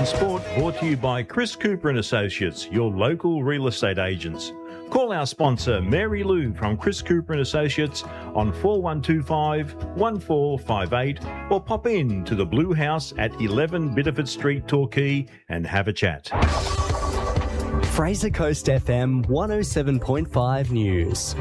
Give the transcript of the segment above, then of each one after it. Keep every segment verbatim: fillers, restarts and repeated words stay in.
and Sport brought to you by Chris Cooper and Associates, your local real estate agents. Call our sponsor Mary Lou from Chris Cooper and Associates on four one two five, one four five eight or pop in to the Blue House at eleven Biddeford Street, Torquay and have a chat. Fraser Coast F M one oh seven point five News.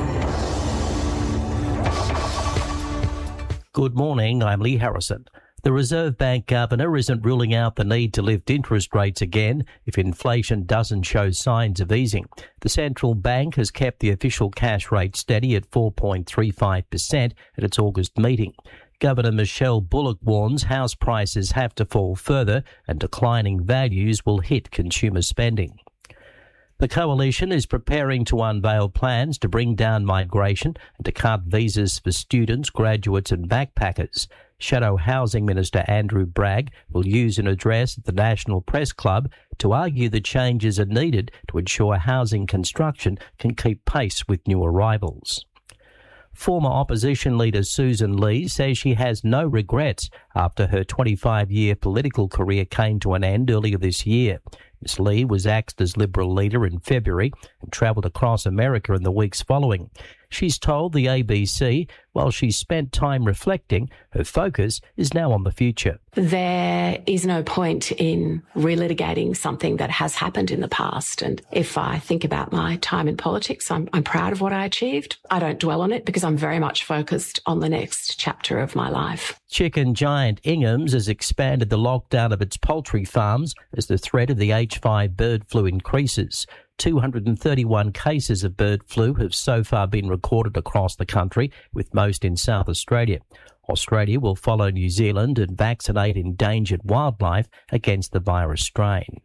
Good morning, I'm Lee Harrison. The Reserve Bank Governor isn't ruling out the need to lift interest rates again if inflation doesn't show signs of easing. The central bank has kept the official cash rate steady at four point three five percent at its August meeting. Governor Michelle Bullock warns house prices have to fall further and declining values will hit consumer spending. The Coalition is preparing to unveil plans to bring down migration and to cut visas for students, graduates and backpackers. Shadow Housing Minister Andrew Bragg will use an address at the National Press Club to argue that changes are needed to ensure housing construction can keep pace with new arrivals. Former opposition leader Susan Lee says she has no regrets after her twenty-five-year political career came to an end earlier this year. Miz Lee was axed as Liberal leader in February and travelled across America in the weeks following. She's told the A B C while she spent time reflecting, her focus is now on the future. There is no point in relitigating something that has happened in the past. And if I think about my time in politics, I'm, I'm proud of what I achieved. I don't dwell on it because I'm very much focused on the next chapter of my life. Chicken giant Ingham's has expanded the lockdown of its poultry farms as the threat of the H five bird flu increases. two hundred thirty-one cases of bird flu have so far been recorded across the country, with most in South Australia. Australia will follow New Zealand and vaccinate endangered wildlife against the virus strain.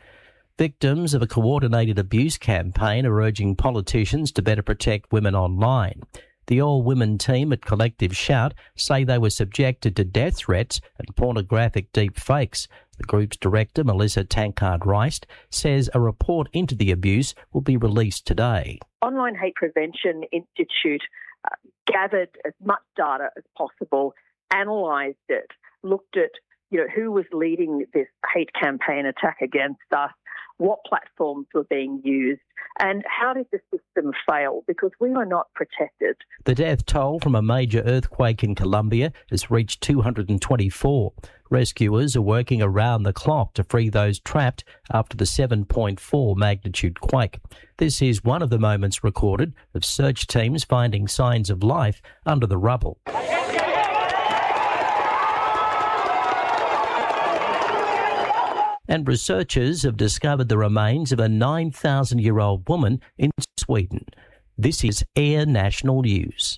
Victims of a coordinated abuse campaign are urging politicians to better protect women online. The all-women team at Collective Shout say they were subjected to death threats and pornographic deep fakes. The group's director, Melissa Tankard-Reist, says a report into the abuse will be released today. Online Hate Prevention Institute uh, gathered as much data as possible, analysed it, looked at you know who was leading this hate campaign attack against us, what platforms were being used, and how did the system fail? Because we are not protected. The death toll from a major earthquake in Colombia has reached two hundred twenty-four. Rescuers are working around the clock to free those trapped after the seven point four magnitude quake. This is one of the moments recorded of search teams finding signs of life under the rubble. And researchers have discovered the remains of a nine thousand year old woman in Sweden. This is Air National News.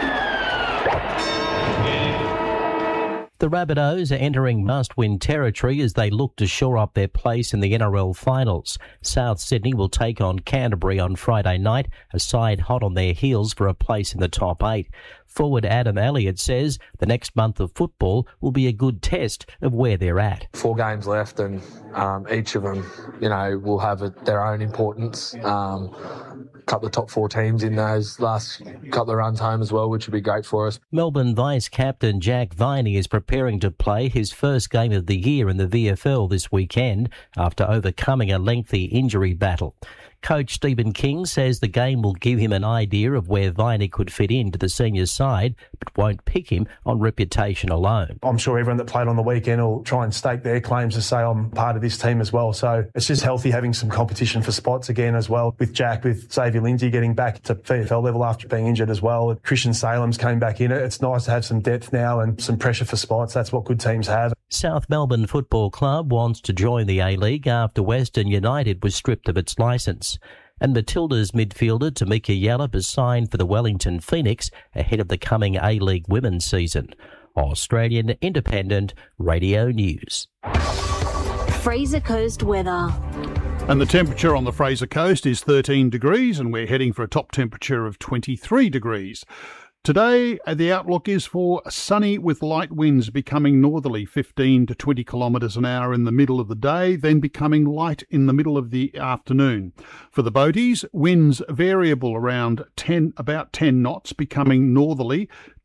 The Rabbitohs are entering must-win territory as they look to shore up their place in the N R L finals. South Sydney will take on Canterbury on Friday night, a side hot on their heels for a place in the top eight. Forward Adam Elliott says the next month of football will be a good test of where they're at. Four games left and um, each of them, you know, will have a, their own importance. Um, a couple of top four teams in those last couple of runs home as well, which would be great for us. Melbourne Vice-Captain Jack Viney is preparing to play his first game of the year in the V F L this weekend after overcoming a lengthy injury battle. Coach Stephen King says the game will give him an idea of where Viney could fit into the senior side, but won't pick him on reputation alone. I'm sure everyone that played on the weekend will try and stake their claims to say I'm part of this team as well. So it's just healthy having some competition for spots again as well, with Jack, with Xavier Lindsay getting back to V F L level after being injured as well. Christian Salem's came back in it. It's nice to have some depth now and some pressure for spots. That's what good teams have. South Melbourne Football Club wants to join the A-League after Western United was stripped of its licence. And Matilda's midfielder Tamika Yallop has signed for the Wellington Phoenix ahead of the coming A-League women's season. Australian Independent Radio News. Fraser Coast weather. And the temperature on the Fraser Coast is thirteen degrees and we're heading for a top temperature of twenty-three degrees. Today, the outlook is for sunny with light winds becoming northerly fifteen to twenty kilometres an hour in the middle of the day, then becoming light in the middle of the afternoon. For the boaties, winds variable around ten, about ten knots, becoming northerly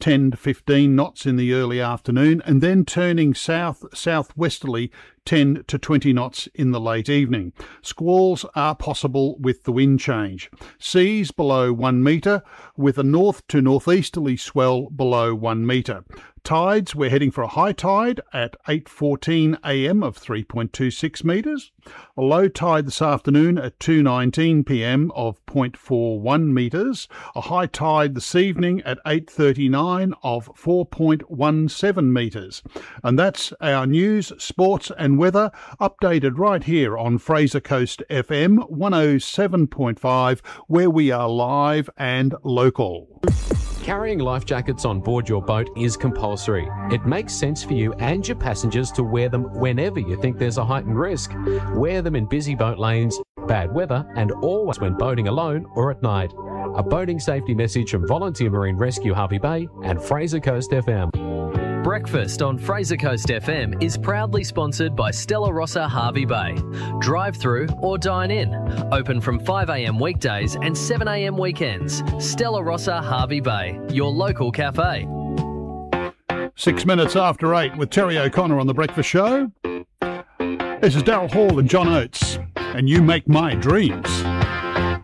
ten to fifteen knots in the early afternoon, and then turning south southwesterly ten to twenty knots in the late evening. Squalls are possible with the wind change. Seas below one metre, with a north to northeasterly swell below one metre. Tides, we're heading for a high tide at eight fourteen a m of three point two six metres. A low tide this afternoon at two nineteen p m of zero point four one metres. A high tide this evening at eight thirty-nine of four point one seven metres. And that's our news, sports and weather updated right here on Fraser Coast F M one oh seven point five, where we are live and local. Carrying life jackets on board your boat is compulsory. It makes sense for you and your passengers to wear them whenever you think there's a heightened risk. Wear them in busy boat lanes, bad weather, and always when boating alone or at night. A boating safety message from Volunteer Marine Rescue Harvey Bay and Fraser Coast F M. Breakfast on Fraser Coast F M is proudly sponsored by Stella Rossa Harvey Bay. Drive through or dine in. Open from five a m weekdays and seven a m weekends. Stella Rossa Harvey Bay, your local cafe. Six minutes after eight with Terry O'Connor on The Breakfast Show. This is Daryl Hall and John Oates, and You Make My Dreams.